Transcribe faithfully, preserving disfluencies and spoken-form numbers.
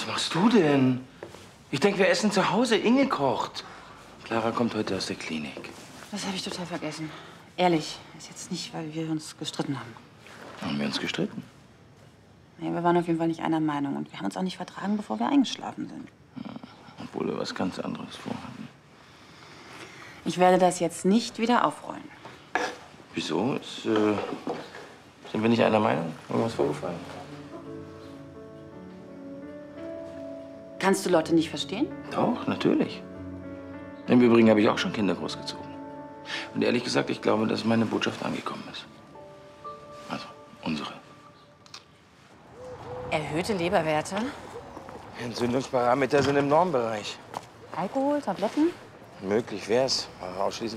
Was machst du denn? Ich denke, wir essen zu Hause. Inge kocht. Clara kommt heute aus der Klinik. Das habe ich total vergessen. Ehrlich, ist jetzt nicht, weil wir uns gestritten haben. Haben wir uns gestritten? Nee, wir waren auf jeden Fall nicht einer Meinung. Und wir haben uns auch nicht vertragen, bevor wir eingeschlafen sind. Ja, obwohl wir was ganz anderes vorhaben. Ich werde das jetzt nicht wieder aufrollen. Wieso? Ist, äh, sind wir nicht einer Meinung? Irgendwas vorgefallen? Kannst du Lotte nicht verstehen? Doch, natürlich. Im Übrigen habe ich auch schon Kinder großgezogen. Und ehrlich gesagt, ich glaube, dass meine Botschaft angekommen ist. Also, unsere. Erhöhte Leberwerte? Entzündungsparameter sind im Normbereich. Alkohol, Tabletten? Möglich wär's, aber ausschließen